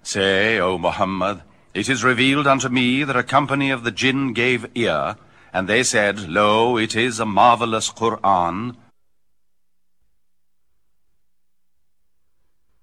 Say, O Muhammad, it is revealed unto me that a company of the jinn gave ear, and they said, Lo, it is a marvelous Qur'an.